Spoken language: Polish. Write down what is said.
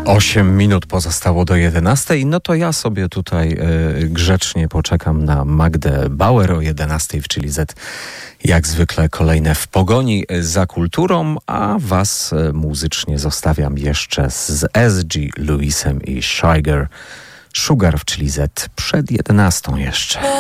8 minut pozostało do 11. No to ja sobie tutaj grzecznie poczekam na Magdę Bauer o 11 w Chili Z. Jak zwykle kolejne w pogoni za kulturą, a was muzycznie zostawiam jeszcze z SG Lewisem i Sugar w Chili Z przed 11 jeszcze.